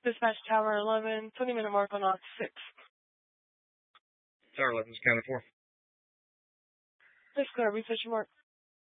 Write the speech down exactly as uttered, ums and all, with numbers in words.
Dispatch Tower eleven, twenty minute mark on Ox six. Tower eleven, is accounted for. six clear, refresh your mark.